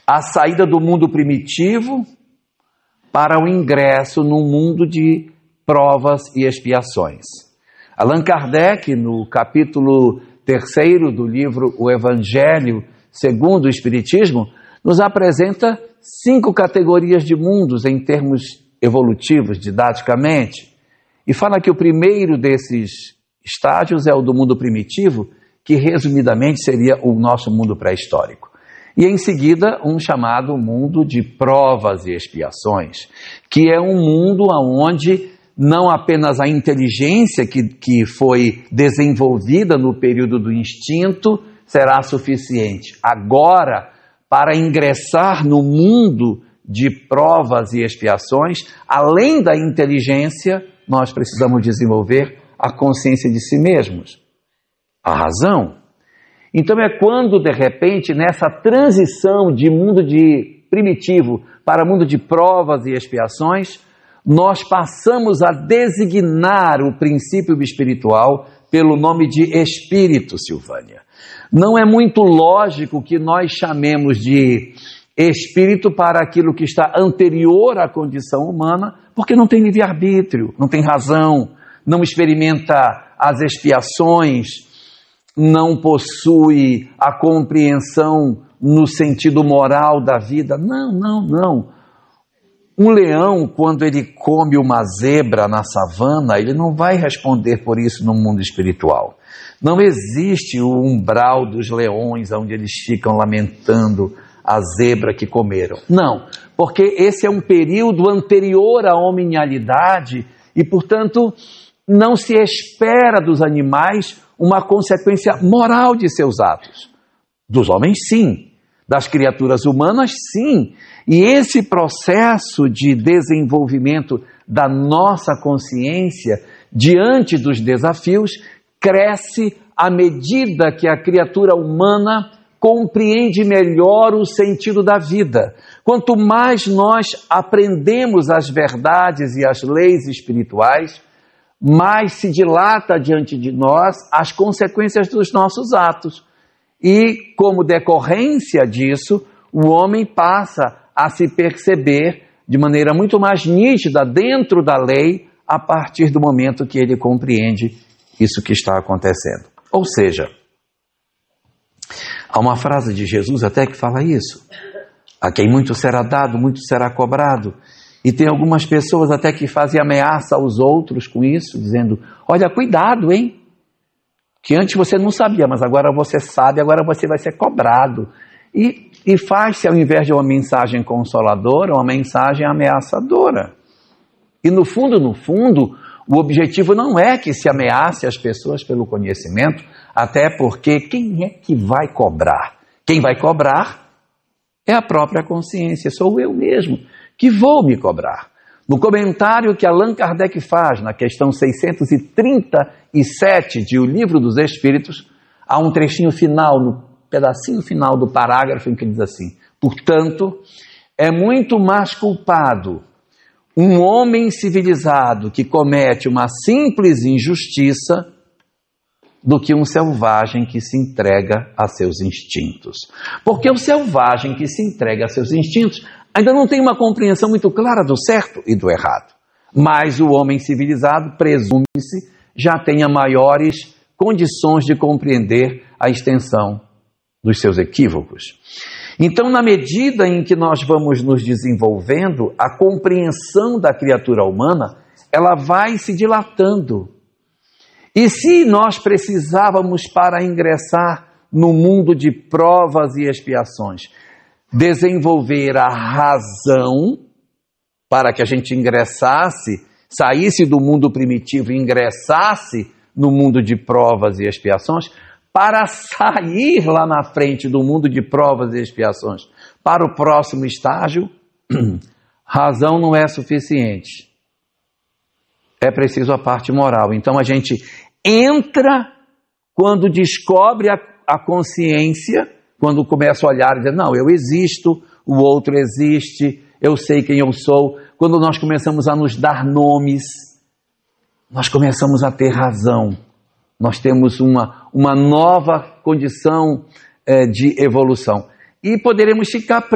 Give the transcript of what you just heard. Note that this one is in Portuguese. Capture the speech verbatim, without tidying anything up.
a saída do mundo primitivo para o ingresso no mundo de provas e expiações. Allan Kardec, no capítulo terceiro do livro O Evangelho segundo o Espiritismo, nos apresenta cinco categorias de mundos em termos evolutivos, didaticamente, e fala que o primeiro desses estágios é o do mundo primitivo, que resumidamente seria o nosso mundo pré-histórico. E em seguida, um chamado mundo de provas e expiações, que é um mundo onde não apenas a inteligência que, que foi desenvolvida no período do instinto será suficiente. Agora, para ingressar no mundo de provas e expiações, além da inteligência, nós precisamos desenvolver a consciência de si mesmos, a razão. Então é quando, de repente, nessa transição de mundo de primitivo para mundo de provas e expiações, nós passamos a designar o princípio espiritual pelo nome de espírito, Silvânia. Não é muito lógico que nós chamemos de espírito para aquilo que está anterior à condição humana, porque não tem livre-arbítrio, não tem razão, não experimenta as expiações, não possui a compreensão no sentido moral da vida. Não, não, não. Um leão, quando ele come uma zebra na savana, ele não vai responder por isso no mundo espiritual. Não existe o umbral dos leões, onde eles ficam lamentando a zebra que comeram. Não, porque esse é um período anterior à hominialidade e, portanto, não se espera dos animais uma consequência moral de seus atos. Dos homens, sim. Das criaturas humanas, sim. E esse processo de desenvolvimento da nossa consciência diante dos desafios cresce à medida que a criatura humana compreende melhor o sentido da vida. Quanto mais nós aprendemos as verdades e as leis espirituais, mais se dilata diante de nós as consequências dos nossos atos. E, como decorrência disso, o homem passa a se perceber de maneira muito mais nítida dentro da lei a partir do momento que ele compreende isso que está acontecendo. Ou seja, há uma frase de Jesus até que fala isso: a quem muito será dado, muito será cobrado. E tem algumas pessoas até que fazem ameaça aos outros com isso, dizendo: olha, cuidado, hein? Que antes você não sabia, mas agora você sabe, agora você vai ser cobrado. E, e faz-se, ao invés de uma mensagem consoladora, uma mensagem ameaçadora. E no fundo, no fundo, o objetivo não é que se ameace as pessoas pelo conhecimento, até porque quem é que vai cobrar? Quem vai cobrar é a própria consciência, sou eu mesmo que vou me cobrar. No comentário que Allan Kardec faz na questão seiscentos e trinta e sete de O Livro dos Espíritos, há um trechinho final, no pedacinho final do parágrafo, em que diz assim: portanto, é muito mais culpado um homem civilizado que comete uma simples injustiça do que um selvagem que se entrega a seus instintos. Porque o selvagem que se entrega a seus instintos ainda não tem uma compreensão muito clara do certo e do errado. Mas o homem civilizado, presume-se, já tenha maiores condições de compreender a extensão dos seus equívocos. Então, na medida em que nós vamos nos desenvolvendo, a compreensão da criatura humana, ela vai se dilatando. E se nós precisávamos, para ingressar no mundo de provas e expiações, desenvolver a razão para que a gente ingressasse, saísse do mundo primitivo e ingressasse no mundo de provas e expiações, para sair lá na frente do mundo de provas e expiações para o próximo estágio, razão não é suficiente. É preciso a parte moral. Então a gente entra quando descobre a, a consciência, quando começa a olhar e dizer, não, eu existo, o outro existe, eu sei quem eu sou. Quando nós começamos a nos dar nomes, nós começamos a ter razão. Nós temos uma, uma nova condição eh, de evolução. E poderemos ficar